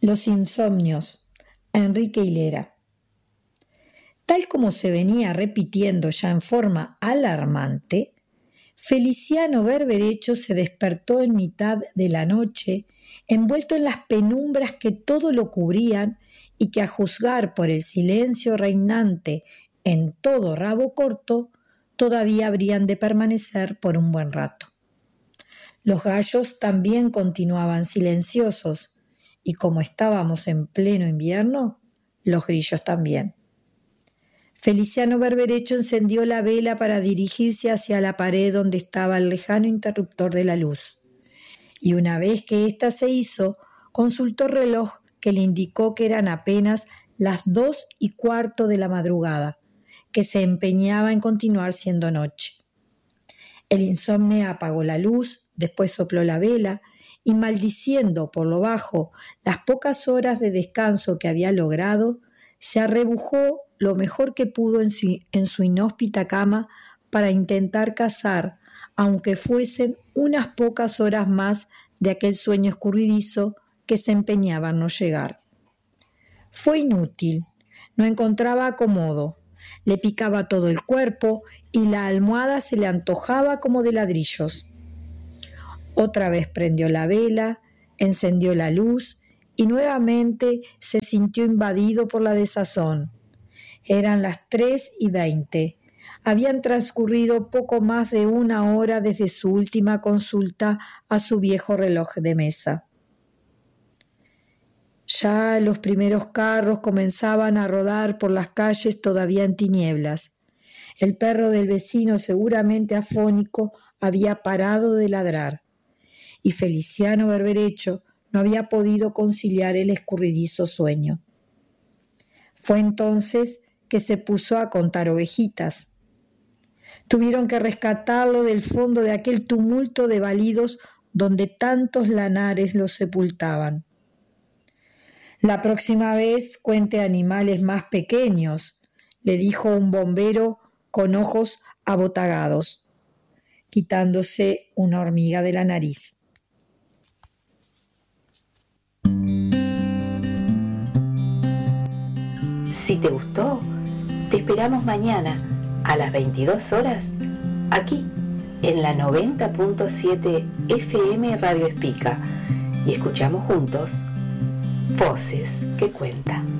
Los insomnios, Enrique Hilera. Tal como se venía repitiendo ya en forma alarmante, Feliciano Berberecho se despertó en mitad de la noche, envuelto en las penumbras que todo lo cubrían y que, a juzgar por el silencio reinante en todo Rabo Corto, todavía habrían de permanecer por un buen rato. Los gallos también continuaban silenciosos, y como estábamos en pleno invierno, los grillos también. Feliciano Berberecho encendió la vela para dirigirse hacia la pared donde estaba el lejano interruptor de la luz, y una vez que ésta se hizo, consultó el reloj que le indicó que eran apenas las 2:15 de la madrugada, que se empeñaba en continuar siendo noche. El insomne apagó la luz, después sopló la vela, y maldiciendo por lo bajo las pocas horas de descanso que había logrado, se arrebujó lo mejor que pudo en su inhóspita cama para intentar cazar, aunque fuesen unas pocas horas más de aquel sueño escurridizo que se empeñaba en no llegar. Fue inútil, no encontraba acomodo, le picaba todo el cuerpo y la almohada se le antojaba como de ladrillos. Otra vez prendió la vela, encendió la luz y nuevamente se sintió invadido por la desazón. Eran las 3:20. Habían transcurrido poco más de una hora desde su última consulta a su viejo reloj de mesa. Ya los primeros carros comenzaban a rodar por las calles todavía en tinieblas. El perro del vecino, seguramente afónico, había parado de ladrar, y Feliciano Berberecho no había podido conciliar el escurridizo sueño. Fue entonces que se puso a contar ovejitas. Tuvieron que rescatarlo del fondo de aquel tumulto de balidos donde tantos lanares lo sepultaban. La próxima vez cuente animales más pequeños, le dijo un bombero con ojos abotagados, quitándose una hormiga de la nariz. Si te gustó, te esperamos mañana a las 22 horas, aquí en la 90.7 FM Radio Espica, y escuchamos juntos Voces que Cuentan.